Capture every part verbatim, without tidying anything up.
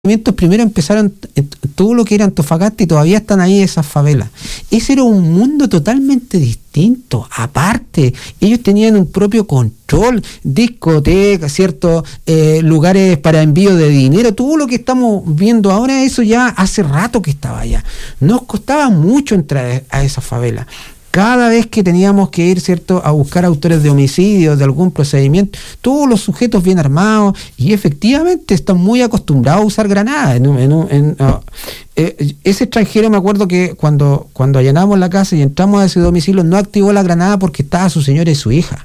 primero empezaron en todo lo que era Antofagasta y todavía están ahí esas favelas. Ese era un mundo totalmente distinto, aparte. Ellos tenían un propio control, discotecas, ciertos eh, lugares para envío de dinero, todo lo que estamos viendo ahora, eso ya hace rato que estaba allá. Nos costaba mucho entrar a esas favelas. Cada vez que teníamos que ir, ¿cierto?, a buscar autores de homicidios, de algún procedimiento, todos los sujetos bien armados y efectivamente están muy acostumbrados a usar granadas. En, en, en, uh, eh, ese extranjero, me acuerdo que cuando, cuando allanamos la casa y entramos a ese domicilio, no activó la granada porque estaba su señora y su hija.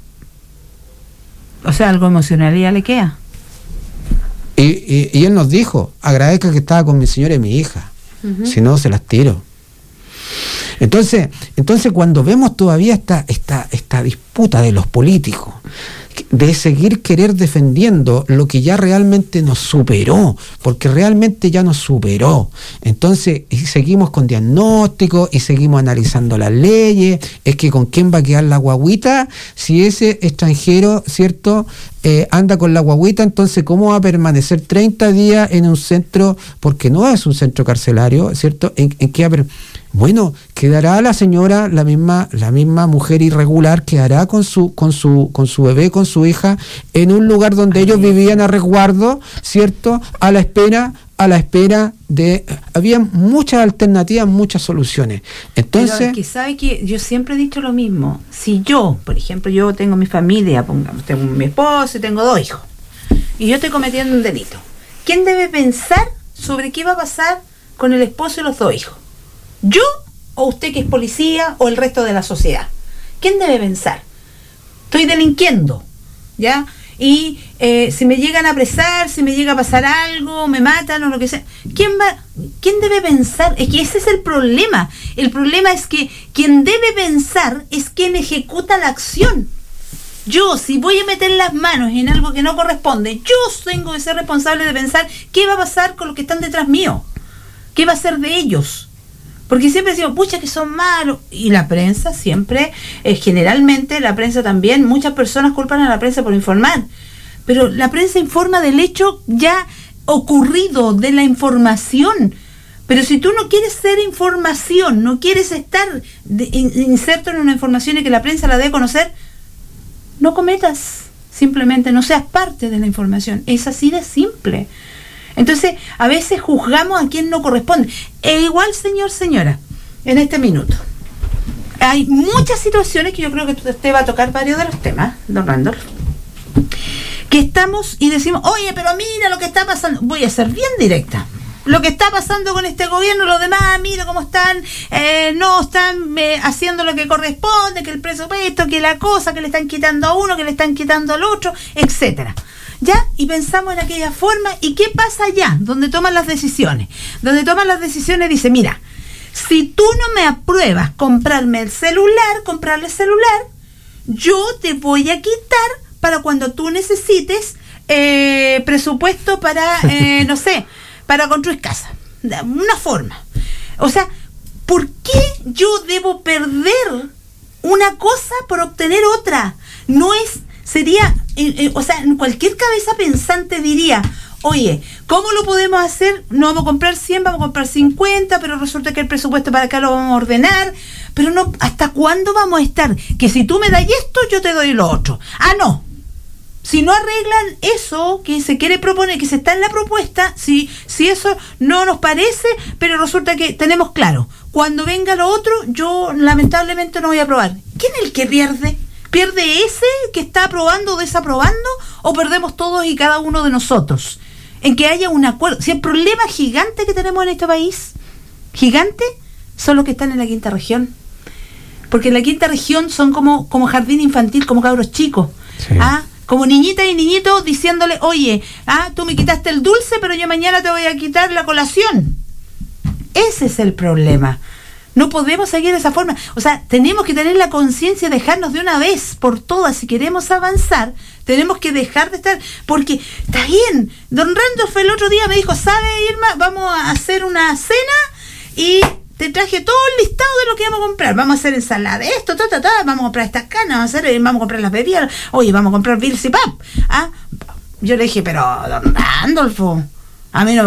O sea, algo emocional ya le queda. Y, y, y él nos dijo, agradezca que estaba con mi señora y mi hija, uh-huh. Si no se las tiro. Entonces, entonces cuando vemos todavía esta, esta, esta disputa de los políticos, de seguir querer defendiendo lo que ya realmente nos superó, porque realmente ya nos superó. Entonces, y seguimos con diagnósticos y seguimos analizando las leyes. Es que con quién va a quedar la guaguita si ese extranjero, ¿cierto?, eh, anda con la guaguita, entonces ¿cómo va a permanecer treinta días en un centro? Porque no es un centro carcelario, ¿cierto? ¿En, en qué va a per- Bueno, quedará la señora, la misma, la misma mujer irregular, quedará con su, con su, con su bebé, con su hija, en un lugar donde ellos vivían a resguardo, ¿cierto? A la espera, a la espera de, había muchas alternativas, muchas soluciones. Entonces, pero es que sabe que yo siempre he dicho lo mismo. Si yo, por ejemplo, yo tengo mi familia, pongamos, tengo mi esposo y tengo dos hijos, y yo estoy cometiendo un delito, ¿quién debe pensar sobre qué va a pasar con el esposo y los dos hijos? ¿Yo o usted que es policía o el resto de la sociedad? ¿Quién debe pensar? Estoy delinquiendo, ¿ya? Y eh, si me llegan a apresar, si me llega a pasar algo, me matan o lo que sea, ¿quién va? ¿Quién debe pensar? Es que ese es el problema. El problema es que quien debe pensar es quien ejecuta la acción. Yo, si voy a meter las manos en algo que no corresponde, yo tengo que ser responsable de pensar qué va a pasar con los que están detrás mío. ¿Qué va a ser de ellos? Porque siempre decimos, pucha, que son malos. Y la prensa siempre, eh, generalmente la prensa también, muchas personas culpan a la prensa por informar. Pero la prensa informa del hecho ya ocurrido, de la información. Pero si tú no quieres ser información, no quieres estar de, in, inserto en una información y que la prensa la dé a conocer, no cometas, simplemente no seas parte de la información. Es así de simple. Entonces, a veces juzgamos a quien no corresponde. E igual, señor, señora, en este minuto, hay muchas situaciones que yo creo que usted va a tocar varios de los temas, don Randolph, que estamos y decimos, oye, pero mira lo que está pasando. Voy a ser bien directa. Lo que está pasando con este gobierno, los demás, mira cómo están, eh, no están eh, haciendo lo que corresponde, que el presupuesto, que la cosa, que le están quitando a uno, que le están quitando al otro, etcétera. ¿Ya? Y pensamos en aquella forma. ¿Y qué pasa allá? Donde toman las decisiones. Donde toman las decisiones dice, mira, si tú no me apruebas comprarme el celular, comprarle el celular, yo te voy a quitar para cuando tú necesites eh, presupuesto para, eh, no sé, para construir casa. De una forma. O sea, ¿por qué yo debo perder una cosa por obtener otra? No es... Sería, eh, eh, o sea, en cualquier cabeza pensante diría, oye, ¿cómo lo podemos hacer? No vamos a comprar cien, vamos a comprar cincuenta, pero resulta que el presupuesto para acá lo vamos a ordenar, pero no, ¿hasta cuándo vamos a estar? Que si tú me das esto, yo te doy lo otro. Ah, no. Si no arreglan eso que se quiere proponer, que se está en la propuesta, si, si eso no nos parece, pero resulta que tenemos claro, cuando venga lo otro, yo lamentablemente no voy a aprobar. ¿Quién es el que pierde? ¿Pierde ese que está aprobando o desaprobando? ¿O perdemos todos y cada uno de nosotros? En que haya un acuerdo. Si el problema gigante que tenemos en este país, gigante, son los que están en la quinta región. Porque en la quinta región son como, como jardín infantil, como cabros chicos. Sí. ¿Ah? Como niñita y niñito diciéndole, oye, ah, tú me quitaste el dulce, pero yo mañana te voy a quitar la colación. Ese es el problema. No podemos seguir de esa forma. O sea, tenemos que tener la conciencia de dejarnos de una vez por todas. Si queremos avanzar, tenemos que dejar de estar... Porque, está bien, don Randolph el otro día me dijo, ¿sabe, Irma? Vamos a hacer una cena y te traje todo el listado de lo que vamos a comprar. Vamos a hacer ensalada de esto, ta, ta, ta, vamos a comprar estas canas, vamos a, hacer, vamos a comprar las bebidas. Oye, vamos a comprar Bills y Pap. ¿Ah? Yo le dije, pero don Randolph, A mí no